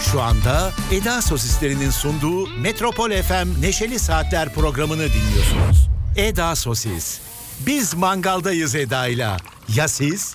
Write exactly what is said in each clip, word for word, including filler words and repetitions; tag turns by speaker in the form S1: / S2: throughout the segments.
S1: Şu anda Eda Sosislerinin sunduğu Metropol F M Neşeli Saatler programını dinliyorsunuz. Eda Sosis. Biz mangaldayız Eda'yla. Ya siz?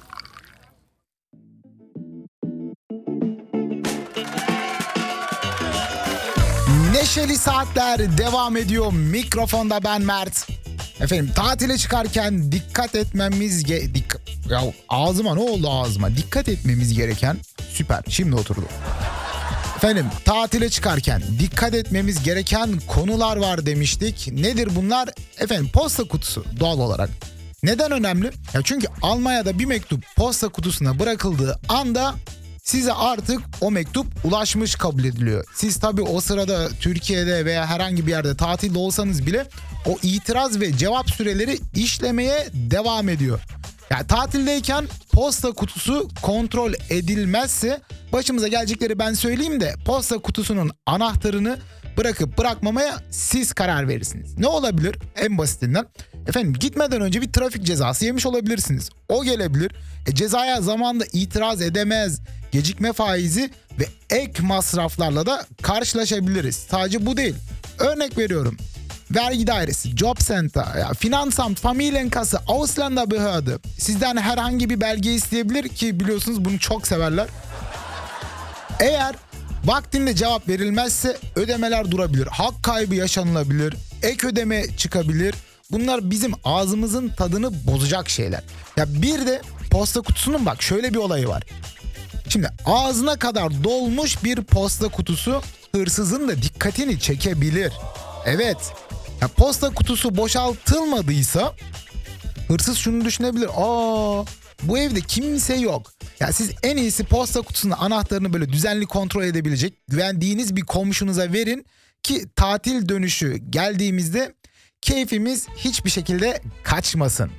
S2: Neşeli Saatler devam ediyor. Mikrofonda ben Mert. Efendim, tatile çıkarken dikkat etmemiz... Ge- dik- ya ağzıma ne oldu ağzıma? Dikkat etmemiz gereken... Süper, şimdi oturdu. Efendim, tatile çıkarken dikkat etmemiz gereken konular var demiştik. Nedir bunlar? Efendim, posta kutusu doğal olarak. Neden önemli? Ya çünkü Almanya'da bir mektup posta kutusuna bırakıldığı anda size artık o mektup ulaşmış kabul ediliyor. Siz tabii o sırada Türkiye'de veya herhangi bir yerde tatilde olsanız bile o itiraz ve cevap süreleri işlemeye devam ediyor. Yani tatildeyken posta kutusu kontrol edilmezse başımıza gelecekleri ben söyleyeyim de posta kutusunun anahtarını bırakıp bırakmamaya siz karar verirsiniz. Ne olabilir? En basitinden efendim, gitmeden önce bir trafik cezası yemiş olabilirsiniz. O gelebilir. E, cezaya zamanında itiraz edemez, gecikme faizi ve ek masraflarla da karşılaşabiliriz. Sadece bu değil. Örnek veriyorum. Vergi dairesi, Job Center, ya, Finansamt, Familienkasse, Ausländerbehörde sizden herhangi bir belge isteyebilir ki biliyorsunuz bunu çok severler. Eğer vaktinde cevap verilmezse ödemeler durabilir, hak kaybı yaşanılabilir, ek ödeme çıkabilir. Bunlar bizim ağzımızın tadını bozacak şeyler. Ya bir de posta kutusunun bak şöyle bir olayı var. Şimdi ağzına kadar dolmuş bir posta kutusu hırsızın da dikkatini çekebilir. Evet. Ya posta kutusu boşaltılmadıysa hırsız şunu düşünebilir. Aa, bu evde kimse yok. Ya siz en iyisi posta kutusunun anahtarını böyle düzenli kontrol edebilecek güvendiğiniz bir komşunuza verin ki tatil dönüşü geldiğimizde keyfimiz hiçbir şekilde kaçmasın.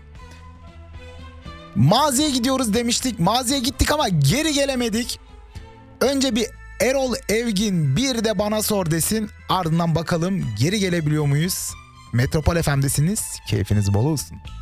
S2: Maziye gidiyoruz demiştik. Maziye gittik ama geri gelemedik. Önce bir Erol Evgin bir de bana sor desin. Ardından bakalım geri gelebiliyor muyuz? Metropol F M'desiniz. Keyfiniz bol olsun.